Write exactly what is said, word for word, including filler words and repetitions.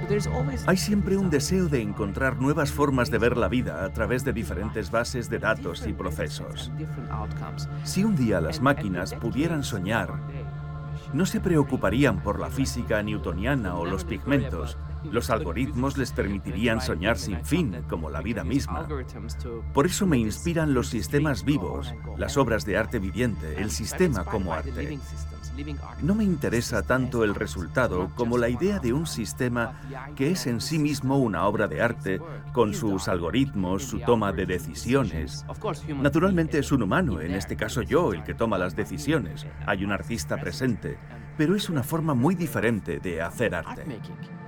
Hay siempre un deseo de encontrar nuevas formas de ver la vida a través de diferentes bases de datos y procesos. Si un día las máquinas pudieran soñar, no se preocuparían por la física newtoniana o los pigmentos. Los algoritmos les permitirían soñar sin fin, como la vida misma. Por eso me inspiran los sistemas vivos, las obras de arte viviente, el sistema como arte. No me interesa tanto el resultado como la idea de un sistema que es en sí mismo una obra de arte, con sus algoritmos, su toma de decisiones. Naturalmente es un humano, en este caso yo, el que toma las decisiones. Hay un artista presente, pero es una forma muy diferente de hacer arte.